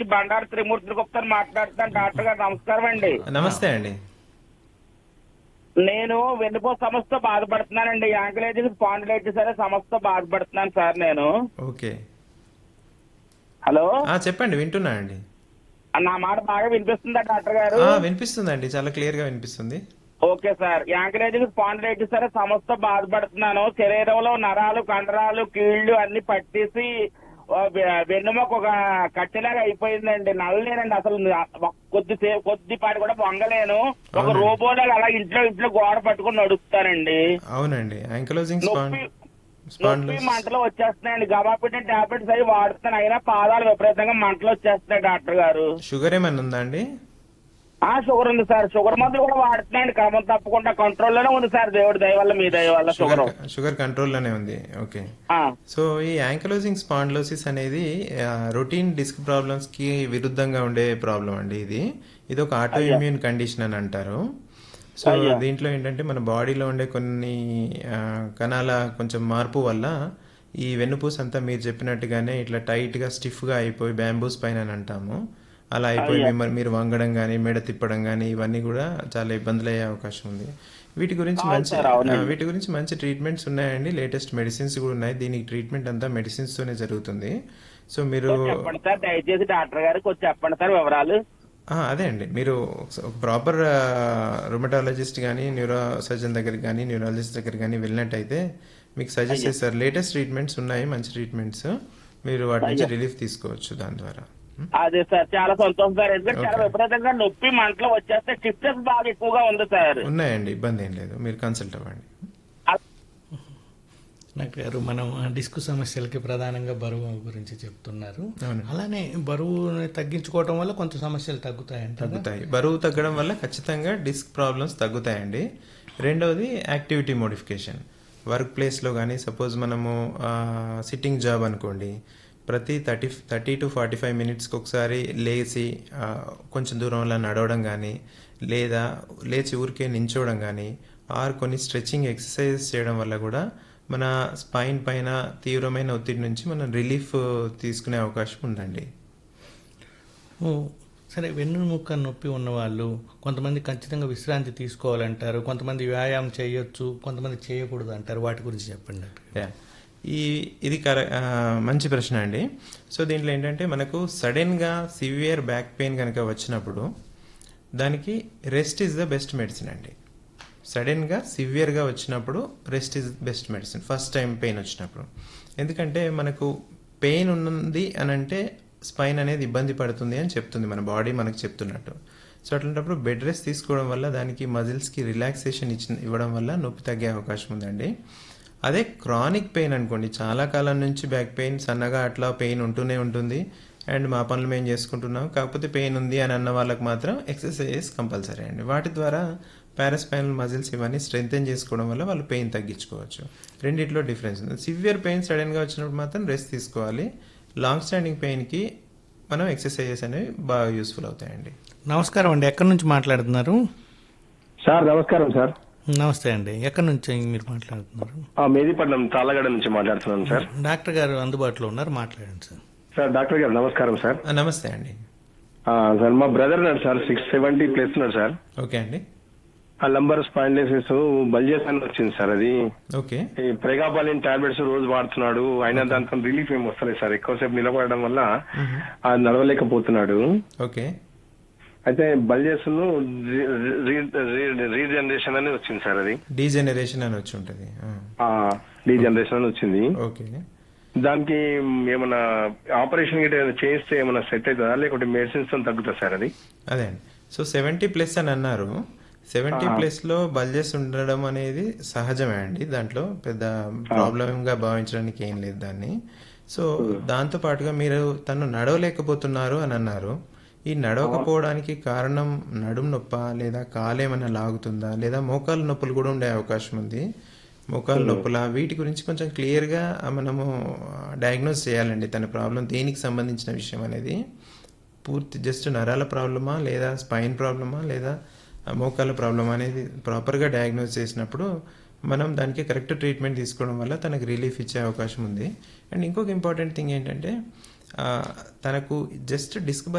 బండారు త్రిమూర్తి గుప్తా మాట్లాడుతాను. డాక్టర్ గారు నమస్కారం అండి. నమస్తే అండి. నేను వెన్నుపూస సమస్యతో బాధపడుతున్నానండి. యాంకిలైటిస్ స్పాండిలైటిస్ అనే సమస్యతో బాధపడుతున్నాను సార్ నేను. ఓకే, హలో, చెప్పండి, వింటున్నానండి. నా మాట బాగా వినిపిస్తుందా డాక్టర్ గారు? వినిపిస్తుందండి, చాలా క్లియర్ గా వినిపిస్తుంది. ఓకే సార్, యాంకిలైటిస్ స్పాండిలైటిస్ అనే సమస్యతో బాధపడుతున్నాను. శరీరంలో నరాలు, కండరాలు, కీళ్లు అన్ని పట్టేసి వెన్నుముక ఒక కట్టెలాగా అయిపోయిందండి. నల్లలేనండి అసలు. కొద్దిపాటి కూడా వంగలేను. ఒక రోబోలాగా అలా ఇంట్లో గోడ పట్టుకుని నడుస్తానండి. అవునండి, యాంకిలోజింగ్ నొప్పి మంటలు వచ్చేస్తున్నాయండి. గబాపిటిన్ టాబ్లెట్స్ అవి వాడుతున్నాను, అయినా పాదాలు విపరీతంగా మంటలు వచ్చేస్తున్నాయి డాక్టర్ గారు. షుగర్ ఏమైనా ఉందా అండి? షుగర్ ఉంది సార్. షుగర్ మందులు కూడా వాడుతున్నాయండి, క్రమం తప్పకుండా కంట్రోల్లోనే ఉంది సార్. దేవుడి దయ వల్ల, మీ దయ వల్ల షుగర్ కంట్రోల్లోనే ఉంది. ఓకే. సో ఈ యాంకిలోజింగ్ స్పాండిలోసిస్ అనేది రొటీన్ డిస్క్ ప్రాబ్లమ్స్ కి విరుద్ధంగా ఉండే ప్రాబ్లం అండి. ఇది ఒక ఆటో ఇమ్యూన్ కండిషన్ అని అంటారు. సో దీంట్లో ఏంటంటే మన బాడీలో ఉండే కొన్ని కణాల కొంచెం మార్పు వల్ల ఈ వెన్నుపూస అంతా మీరు చెప్పినట్టుగానే ఇట్లా టైట్ గా స్టిఫ్ గా అయిపోయి బ్యాంబూ స్పైన్ అని అంటాము, అలా అయిపోయి మీరు వంగడం కానీ మెడ తిప్పడం కానీ ఇవన్నీ కూడా చాలా ఇబ్బందులు అయ్యే అవకాశం ఉంది. వీటి గురించి మంచి ట్రీట్మెంట్స్ ఉన్నాయండి. లేటెస్ట్ మెడిసిన్స్ కూడా ఉన్నాయి. దీనికి ట్రీట్మెంట్ అంతా మెడిసిన్స్ తోనే జరుగుతుంది. సో మీరు చెప్పండి సార్, దయచేసి డాక్టర్ గారికి కొంచెం చెప్పండి సార్ వివరాలు. అదే అండి, మీరు ఒక ప్రాపర్ రుమటాలజిస్ట్ కానీ న్యూరో సర్జన్ దగ్గరికి కానీ న్యూరాలజిస్ట్ దగ్గరికి కానీ వెళ్ళినట్టయితే మీకు సజెస్ట్ చేస్తారు. లేటెస్ట్ ట్రీట్మెంట్స్ ఉన్నాయి, మంచి ట్రీట్మెంట్స్. మీరు వాటి నుంచి రిలీఫ్ తీసుకోవచ్చు దాని ద్వారా. అదే సార్, చాలా సంతోషం సార్. ఎందుకంటే చాలా విపరీతంగా నొప్పి మంటలు వచ్చేస్తే స్టిఫ్నెస్ బాగా ఎక్కువగా ఉంది సార్. ఉన్నాయండి, ఇబ్బంది ఏం లేదు, మీరు కన్సల్ట్ అవ్వండి. డాక్టర్ గారు, మనం డిస్క్ సమస్యలకి ప్రధానంగా బరువు గురించి చెప్తున్నారు. అలానే బరువు తగ్గించుకోవడం వల్ల కొంత సమస్యలు తగ్గుతాయి. బరువు తగ్గడం వల్ల ఖచ్చితంగా డిస్క్ ప్రాబ్లమ్స్ తగ్గుతాయండి. రెండవది యాక్టివిటీ మోడిఫికేషన్. వర్క్ ప్లేస్లో కానీ సపోజ్ మనము సిట్టింగ్ జాబ్ అనుకోండి, ప్రతి 30 to 45 మినిట్స్కి ఒకసారి లేచి కొంచెం దూరంలో నడవడం కానీ, లేదా లేచి ఊరికే నించోవడం కానీ, ఆర్ కొన్ని స్ట్రెచ్చింగ్ ఎక్సర్సైజెస్ చేయడం వల్ల కూడా మన స్పైన్ పైన తీవ్రమైన ఒత్తిడి నుంచి మనం రిలీఫ్ తీసుకునే అవకాశం ఉందండి. సరే, వెన్నుముక్క నొప్పి ఉన్నవాళ్ళు కొంతమంది ఖచ్చితంగా విశ్రాంతి తీసుకోవాలంటారు, కొంతమంది వ్యాయామం చేయొచ్చు, కొంతమంది చేయకూడదు అంటారు. వాటి గురించి చెప్పండి. ఇది మంచి ప్రశ్న అండి. సో దీంట్లో ఏంటంటే మనకు సడన్గా సివియర్ బ్యాక్ పెయిన్ కనుక వచ్చినప్పుడు దానికి rest is the best medicine అండి. సడన్గా సివియర్గా వచ్చినప్పుడు rest is best medicine, first time pain వచ్చినప్పుడు. ఎందుకంటే మనకు పెయిన్ ఉంది అని అంటే స్పైన్ అనేది ఇబ్బంది పడుతుంది అని చెప్తుంది మన బాడీ మనకు చెప్తున్నట్టు. సో అట్లాంటప్పుడు బెడ్ రెస్ట్ తీసుకోవడం వల్ల దానికి మజిల్స్కి రిలాక్సేషన్ ఇవ్వడం వల్ల నొప్పి తగ్గే అవకాశం ఉందండి. అదే క్రానిక్ పెయిన్ అనుకోండి, చాలా కాలం నుంచి బ్యాక్ పెయిన్ సన్నగా అట్లా పెయిన్ ఉంటూనే ఉంటుంది అండ్ మా పనులు మేము చేసుకుంటున్నాం, కాకపోతే పెయిన్ ఉంది అని అన్న వాళ్ళకి మాత్రం ఎక్సర్సైజెస్ కంపల్సరీ అండి. వాటి ద్వారా పారాస్పైనల్ మజిల్స్ ఇవన్నీ స్ట్రెంగ్తెన్ చేసుకోవడం వల్ల వాళ్ళు పెయిన్ తగ్గించుకోవచ్చు. రెండిట్లో డిఫరెన్స్ ఉంది. సివియర్ పెయిన్ సడన్గా వచ్చినప్పుడు మాత్రం రెస్ట్ తీసుకోవాలి. లాంగ్ స్టాండింగ్ పెయిన్కి మనం ఎక్సర్సైజెస్ అనేవి బాగా యూస్ఫుల్ అవుతాయండి. నమస్కారం అండి, ఎక్కడి నుంచి మాట్లాడుతున్నారు? సార్ నమస్కారం సార్. నమస్తే అండి, ఎక్కడి నుంచి మీరు మాట్లాడుతున్నారు? మేదీపట్నం తాళ్ళగడ నుంచి మాట్లాడుతున్నాను సార్. డాక్టర్ గారు అందుబాటులో ఉన్నారు, మాట్లాడండి సార్. సార్ డాక్టర్ గారు నమస్కారం సార్. నమస్తే అండి. సార్ మా బ్రదర్ నాడు సార్ 670 ప్లస్ ఉన్నాడు సార్. ఓకే అండి. ఆ లంబర్ స్పాండిలోసిస్ బల్జెస్ అని వచ్చింది సార్. అది ఓకే. ఈ ప్రెగాబాలిన్ టాబ్లెట్స్ రోజు వాడుతున్నాడు, అయినా దాంతో రిలీఫ్ ఏమి వస్తలేదు సార్. ఎక్కువసేపు నిలబడడం వల్ల అది నడవలేకపోతున్నాడు. ఓకే. అయితే బల్జెస్ రీజనరేషన్ అని వచ్చింది సార్. అది డీజనరేషన్ అని వచ్చి ఉంటుంది. డీజనరేషన్ అని వచ్చింది. ఓకే. దానికి ఏమైనా ఆపరేషన్ చేస్తే ఏమైనా సెట్ అవుతుందా, లేకుంటే మెడిసిన్స్ తో తగ్గుతా సార్ అది? అదే అండి. సో 70+ అని అన్నారు. 70+ లో బల్జెస్ ఉండడం అనేది సహజమే అండి, దాంట్లో పెద్ద ప్రాబ్లంగా భావించడానికి ఏం లేదు దాన్ని. సో దాంతో పాటుగా మీరు తను నడవలేకపోతున్నారు అని అన్నారు. ఈ నడవకపోవడానికి కారణం నడుము నొప్ప, లేదా కాలేమన్నా లాగుతుందా, లేదా మోకాలు నొప్పులు కూడా ఉండే అవకాశం ఉంది. మోకాలు నొప్పుల వీటి గురించి కొంచెం క్లియర్గా మనము డయాగ్నోస్ చేయాలండి. తన ప్రాబ్లం దేనికి సంబంధించిన విషయం అనేది పూర్తి జస్ట్ నరాల ప్రాబ్లమా, లేదా స్పైన్ ప్రాబ్లమా, లేదా మోకాల ప్రాబ్లమా అనేది ప్రాపర్గా డయాగ్నోస్ చేసినప్పుడు మనం దానికి కరెక్ట్ ట్రీట్మెంట్ తీసుకోవడం వల్ల తనకు రిలీఫ్ ఇచ్చే అవకాశం ఉంది. అండ్ ఇంకొక ఇంపార్టెంట్ థింగ్ ఏంటంటే తనకు జస్ట్ డిస్క్